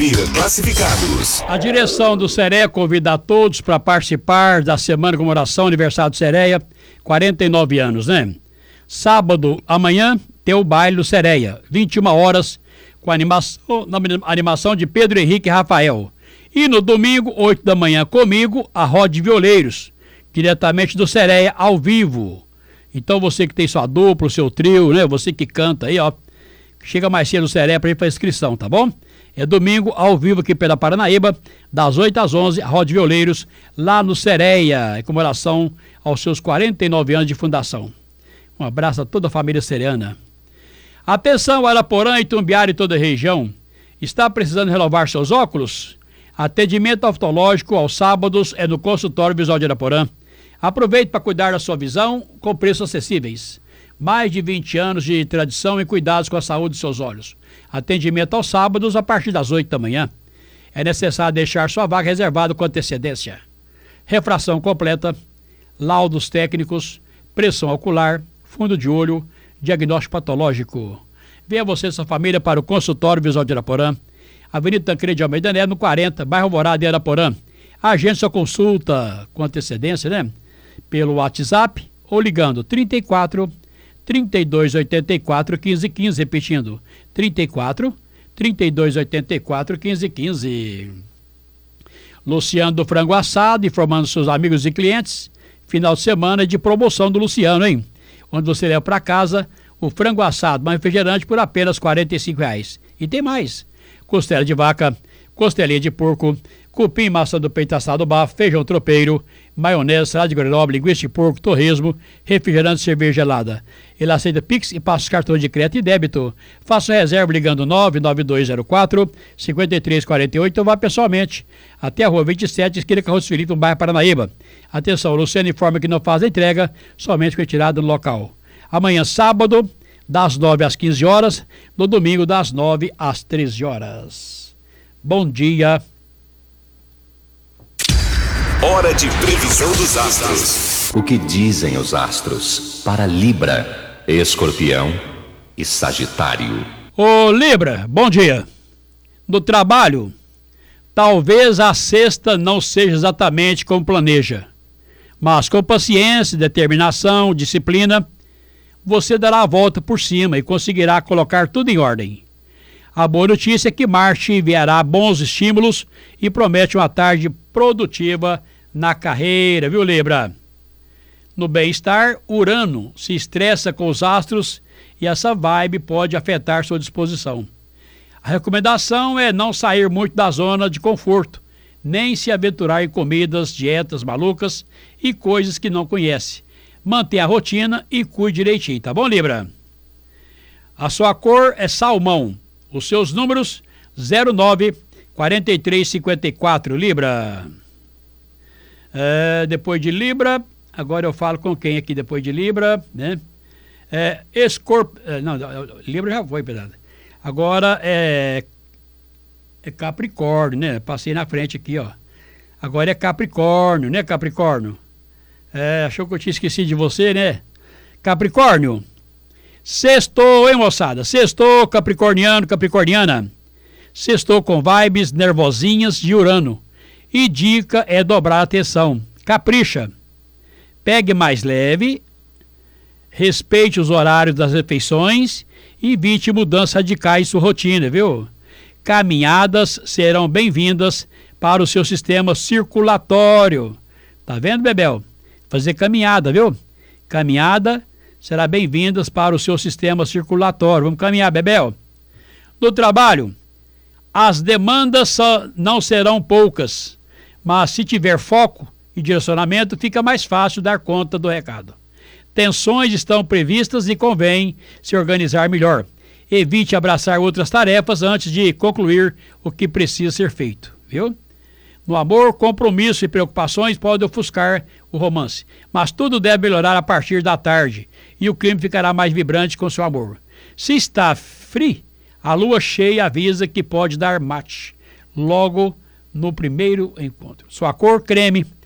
Classificados. A direção do Sereia convida a todos para participar da semana de comemoração aniversário do Sereia, 49 anos, né? Sábado, amanhã, tem o baile do Sereia, 21 horas, com a animação de Pedro Henrique e Rafael. E no domingo, 8 da manhã, comigo, a Roda de Violeiros, diretamente do Sereia, ao vivo. Então você que tem sua dupla, o seu trio, né? Você que canta aí, ó, chega mais cedo no Sereia para ir para inscrição, tá bom? É domingo, ao vivo aqui pela Paranaíba, das 8 às 11, a Roda de Violeiros, lá no Sereia, em comemoração aos seus 49 anos de fundação. Um abraço a toda a família sereana. Atenção, Araporã, Itumbiara e toda a região. Está precisando renovar seus óculos? Atendimento oftalmológico aos sábados é no consultório visual de Araporã. Aproveite para cuidar da sua visão com preços acessíveis. Mais de 20 anos de tradição em cuidados com a saúde dos seus olhos. Atendimento aos sábados a partir das 8 da manhã. É necessário deixar sua vaga reservada com antecedência. Refração completa, laudos técnicos, pressão ocular, fundo de olho, diagnóstico patológico. Venha você e sua família para o consultório visual de Araporã. Avenida Tancredo de Almeida Neto, no 40, bairro Alvorada de Araporã. Agende sua consulta com antecedência, né? Pelo WhatsApp ou ligando 34 3284 1515, repetindo, 34 3284 1515. Luciano do Frango Assado, informando seus amigos e clientes, final de semana de promoção do Luciano, hein? Onde você leva para casa o frango assado, mais refrigerante por apenas R$ 45,00. E tem mais, costela de vaca, costelinha de porco, cupim, maçã do peito assado bafo, feijão tropeiro, maionese, salada de granola, linguiça de porco, torresmo, refrigerante e cerveja gelada. Ele aceita Pix e passa os cartões de crédito e débito. Faça reserva ligando 99204-5348 ou vá pessoalmente até a rua 27, esquina Carroço Felipe, no bairro Paranaíba. Atenção, Luciano informa que não faz a entrega, somente com retirada no local. Amanhã, sábado, das 9 às 15 horas, no domingo, das 9 às 13 horas. Bom dia. Hora de previsão dos astros. O que dizem os astros para Libra, Escorpião e Sagitário? Ô Libra, bom dia. No trabalho, talvez a sexta não seja exatamente como planeja, mas com paciência, determinação, disciplina, você dará a volta por cima e conseguirá colocar tudo em ordem. A boa notícia é que Marte enviará bons estímulos e promete uma tarde produtiva na carreira, viu, Libra? No bem-estar, Urano se estressa com os astros e essa vibe pode afetar sua disposição. A recomendação é não sair muito da zona de conforto, nem se aventurar em comidas, dietas malucas e coisas que não conhece. Mantenha a rotina e cuide direitinho, tá bom, Libra? A sua cor é salmão. Os seus números 09 43 54, Libra. Depois de Libra, agora eu falo com quem aqui depois de Libra, né? Libra já foi, pedada. Agora é Capricórnio, né? Passei na frente aqui, ó. Agora é Capricórnio, né, Capricórnio? Achou que eu tinha esquecido de você, né? Capricórnio. Sextou, hein, moçada? Sextou, capricorniano, capricorniana. Sextou com vibes nervosinhas de Urano. E dica é dobrar a atenção. Capricha. Pegue mais leve. Respeite os horários das refeições. E evite mudanças radicais em sua rotina, viu? Caminhadas serão bem-vindas para o seu sistema circulatório. Tá vendo, Bebel? Fazer caminhada, viu? Caminhada será bem-vindas para o seu sistema circulatório. Vamos caminhar, Bebel. No trabalho, as demandas não serão poucas, mas se tiver foco e direcionamento, fica mais fácil dar conta do recado. Tensões estão previstas e convém se organizar melhor. Evite abraçar outras tarefas antes de concluir o que precisa ser feito, viu? No amor, compromisso e preocupações podem ofuscar o romance, mas tudo deve melhorar a partir da tarde e o clima ficará mais vibrante com seu amor. Se está frio, a lua cheia avisa que pode dar match logo no primeiro encontro. Sua cor, creme.